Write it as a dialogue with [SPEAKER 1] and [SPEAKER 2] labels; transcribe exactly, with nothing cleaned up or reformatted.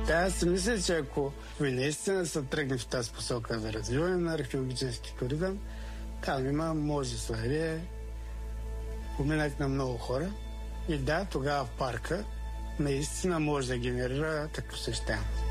[SPEAKER 1] Да, аз си мисля, че ако ви наистина се тръгне в тази посока за развиване на археологически туризъм, там има множество. Поминат на много хора и да, тогава в парка наистина може да генерира такъв съществен.